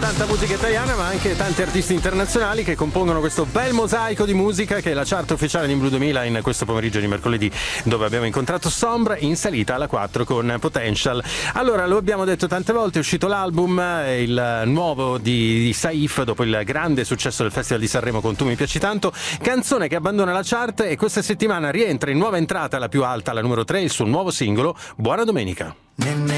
tanta musica italiana, ma anche tanti artisti internazionali che compongono questo bel mosaico di musica che è la chart ufficiale di In Blue 2000 in questo pomeriggio di mercoledì, dove abbiamo incontrato Sombra in salita alla 4 con Potential. Allora, lo abbiamo detto tante volte, è uscito l'album, il nuovo di Saif, dopo il grande successo del Festival di Sanremo con Tu mi piaci tanto, canzone che abbandona la chart e questa settimana rientra in nuova entrata, la più alta, la numero 3, il suo nuovo singolo, Buona Domenica.